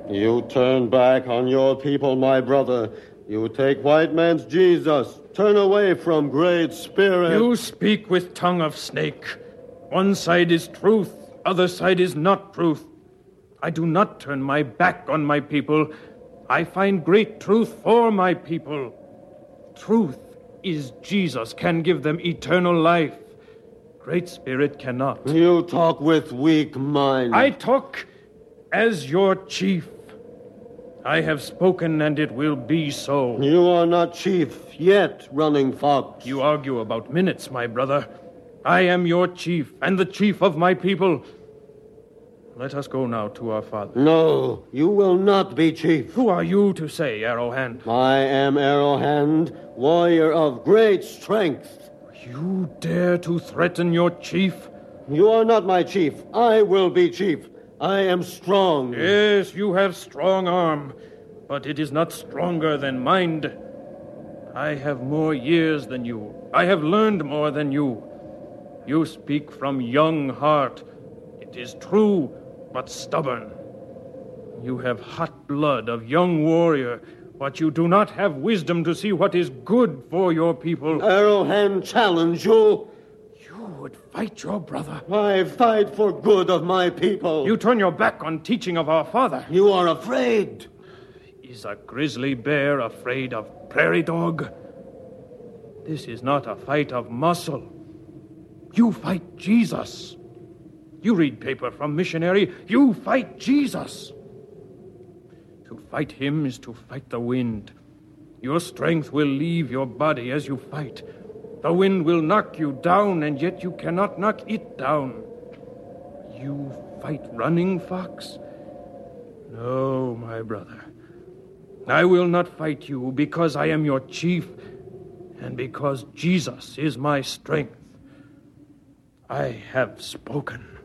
You turn back on your people, my brother. You take white man's Jesus. Turn away from Great Spirit. You speak with tongue of snake. One side is truth, other side is not truth. I do not turn my back on my people. I find great truth for my people. Truth is Jesus can give them eternal life. Great Spirit cannot. You talk with weak mind. I talk as your chief. I have spoken, and it will be so. You are not chief yet, Running Fox. You argue about minutes, my brother. I am your chief, and the chief of my people. Let us go now to our father. No, you will not be chief. Who are you to say, Arrowhand? I am Arrowhand, warrior of great strength. You dare to threaten your chief? You are not my chief. I will be chief. I am strong. Yes, you have strong arm, but it is not stronger than mind. I have more years than you. I have learned more than you. You speak from young heart. It is true, but stubborn. You have hot blood of young warrior, but you do not have wisdom to see what is good for your people. Arrowhand challenge you. You would fight your brother. I fight for good of my people. You turn your back on teaching of our father. You are afraid. Is a grizzly bear afraid of prairie dog? This is not a fight of muscle. You fight Jesus. You read paper from missionary. You fight Jesus. To fight him is to fight the wind. Your strength will leave your body as you fight. The wind will knock you down, and yet you cannot knock it down. You fight Running Fox? No, my brother. I will not fight you because I am your chief and because Jesus is my strength. I have spoken.